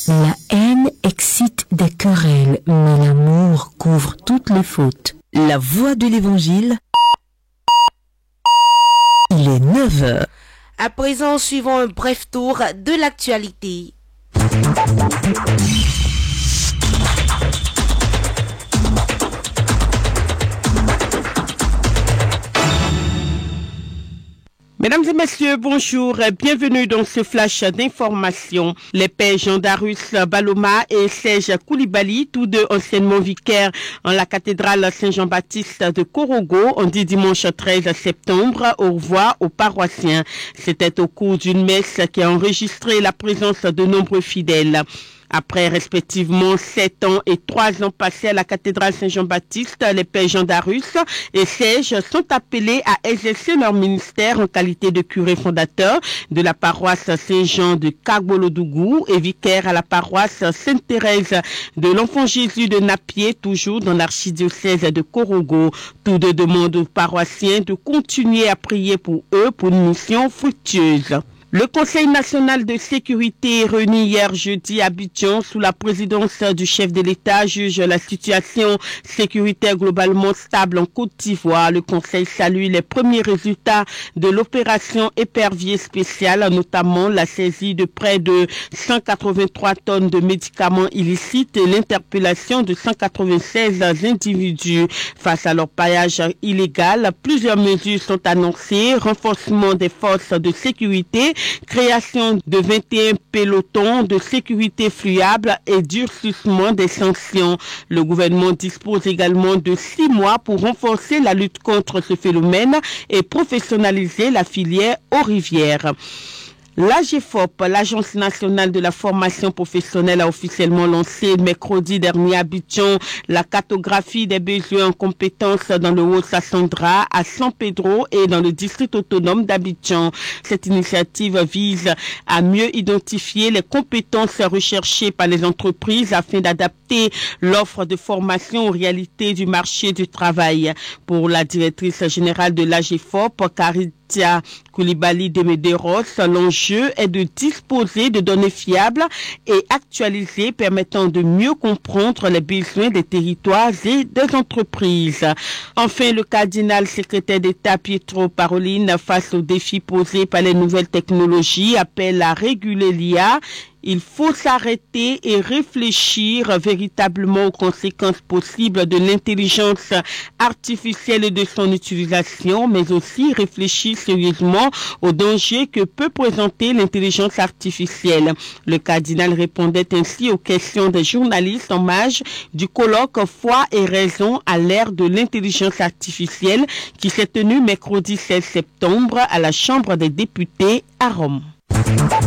La haine excite des querelles, mais l'amour couvre toutes les fautes. La voix de l'Évangile, il est 9h. À présent, suivons un bref tour de l'actualité. Mesdames et messieurs, bonjour, bienvenue dans ce flash d'information. Les pères Jean Darus Baloma et Serge Koulibaly, tous deux anciennement vicaires en la cathédrale Saint-Jean-Baptiste de Korogo, ont dit dimanche 13 septembre au revoir aux paroissiens. C'était au cours d'une messe qui a enregistré la présence de nombreux fidèles. Après respectivement 7 ans et 3 ans passés à la cathédrale Saint-Jean-Baptiste, les pères Jean Darus et Serge sont appelés à exercer leur ministère en qualité de curé fondateur de la paroisse Saint-Jean de Kagbolodougou et vicaire à la paroisse Sainte-Thérèse de l'Enfant Jésus de Napier, toujours dans l'archidiocèse de Korogo. Tous deux demandent aux paroissiens de continuer à prier pour eux pour une mission fructueuse. Le Conseil national de sécurité réuni hier jeudi à Abidjan sous la présidence du chef de l'État juge la situation sécuritaire globalement stable en Côte d'Ivoire. Le Conseil salue les premiers résultats de l'opération épervier spéciale, notamment la saisie de près de 183 tonnes de médicaments illicites et l'interpellation de 196 individus. Face à leur paillage illégal, plusieurs mesures sont annoncées: renforcement des forces de sécurité, création de 21 pelotons de sécurité fluides et durcissement des sanctions. Le gouvernement dispose également de 6 mois pour renforcer la lutte contre ce phénomène et professionnaliser la filière aux rivières. L'AGFOP, l'Agence nationale de la formation professionnelle, a officiellement lancé mercredi dernier à Abidjan la cartographie des besoins en compétences dans le Haut-Sassandra, à San Pedro et dans le district autonome d'Abidjan. Cette initiative vise à mieux identifier les compétences recherchées par les entreprises afin d'adapter l'offre de formation aux réalités du marché du travail. Pour la directrice générale de l'AGFOP, Karitia Koulibaly de Medeiros, l'enjeu est de disposer de données fiables et actualisées permettant de mieux comprendre les besoins des territoires et des entreprises. Enfin, le cardinal secrétaire d'État Pietro Parolin, face aux défis posés par les nouvelles technologies, appelle à réguler l'IA. Il faut s'arrêter et réfléchir véritablement aux conséquences possibles de l'intelligence artificielle et de son utilisation, mais aussi réfléchir sérieusement aux dangers que peut présenter l'intelligence artificielle. Le cardinal répondait ainsi aux questions des journalistes en marge du colloque Foi et raison à l'ère de l'intelligence artificielle qui s'est tenu mercredi 16 septembre à la Chambre des députés à Rome.